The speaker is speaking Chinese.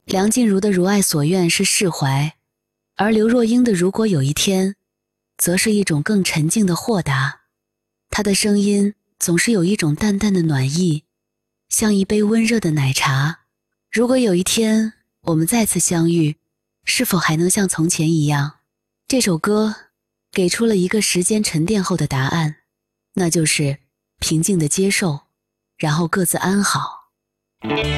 梁静茹的如爱所愿是释怀，而刘若英的如果有一天，则是一种更沉静的豁达。她的声音总是有一种淡淡的暖意，像一杯温热的奶茶。如果有一天我们再次相遇，是否还能像从前一样？这首歌给出了一个时间沉淀后的答案，那就是平静的接受，然后各自安好。